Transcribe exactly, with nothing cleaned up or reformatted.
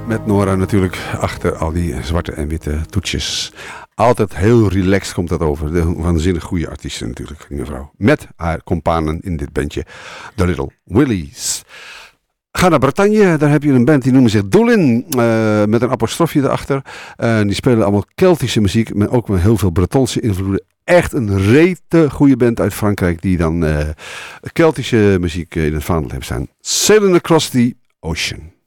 Met Nora natuurlijk achter al die zwarte en witte toetsjes. Altijd heel relaxed komt dat over. De waanzinnig goede artiesten natuurlijk, die mevrouw. Met haar companen in dit bandje, The Little Willies. Ga naar Bretagne, daar heb je een band die noemen zich Doolin. Uh, met een apostrofje erachter. Uh, die spelen allemaal Keltische muziek, maar ook met heel veel Bretonse invloeden. Echt een rete goede band uit Frankrijk die dan uh, Keltische muziek in het vaandel heeft staan. Sailing Across the Ocean.